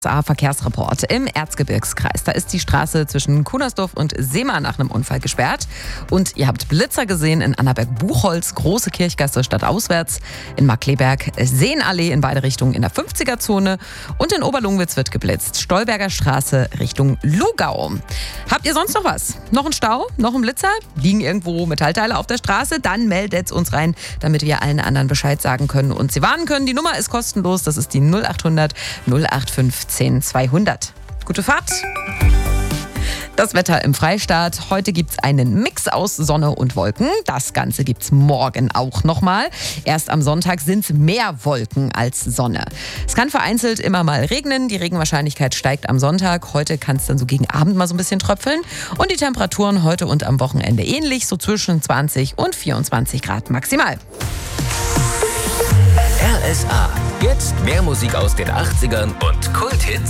Verkehrsreport im Erzgebirgskreis. Da ist die Straße zwischen Kunersdorf und Seema nach einem Unfall gesperrt. Und ihr habt Blitzer gesehen in Annaberg-Buchholz, Große Kirchgasse stadtauswärts, in Markkleeberg, Seenallee in beide Richtungen in der 50er-Zone und in Oberlungwitz wird geblitzt, Stolberger Straße Richtung Lugau. Habt ihr sonst noch was? Noch ein Stau? Noch ein Blitzer? Liegen irgendwo Metallteile auf der Straße? Dann meldet uns rein, damit wir allen anderen Bescheid sagen können und sie warnen können. Die Nummer ist kostenlos, das ist die 0800 085 200. Gute Fahrt! Das Wetter im Freistaat. Heute gibt es einen Mix aus Sonne und Wolken. Das Ganze gibt es morgen auch nochmal. Erst am Sonntag sind es mehr Wolken als Sonne. Es kann vereinzelt immer mal regnen. Die Regenwahrscheinlichkeit steigt am Sonntag. Heute kann es dann so gegen Abend mal so ein bisschen tröpfeln. Und die Temperaturen heute und am Wochenende ähnlich. So zwischen 20 und 24 Grad maximal. RSA. Jetzt mehr Musik aus den 80ern und Kulthits